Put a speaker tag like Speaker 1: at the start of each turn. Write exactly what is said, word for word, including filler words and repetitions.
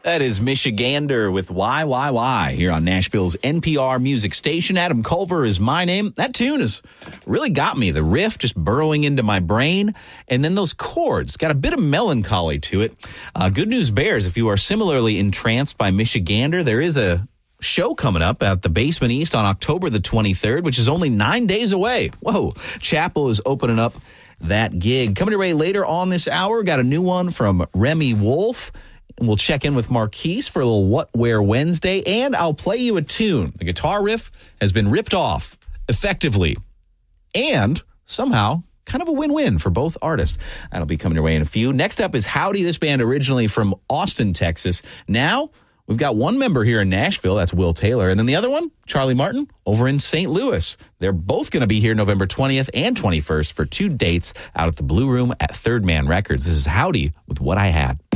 Speaker 1: That is Michigander with Y Y Y here on Nashville's N P R music station. Adam Culver is my name. That tune has really got me. The riff just burrowing into my brain. And then those chords got a bit of melancholy to it. Uh, Good News Bears, if you are similarly entranced by Michigander, there is a show coming up at the Basement East on October the twenty-third, which is only nine days away. Whoa. Chapel is opening up that gig. Coming to Ray later on this hour, got a new one from Remy Wolf. And we'll check in with Marquise for a little What, Where Wednesday, and I'll play you a tune. The guitar riff has been ripped off effectively, and somehow kind of a win-win for both artists. That'll be coming your way in a few. Next up is Howdy, this band originally from Austin, Texas. Now we've got one member here in Nashville, that's Will Taylor, and then the other one, Charlie Martin, over in Saint Louis. They're both going to be here November twentieth and twenty-first for two dates out at the Blue Room at Third Man Records. This is Howdy with What I Had.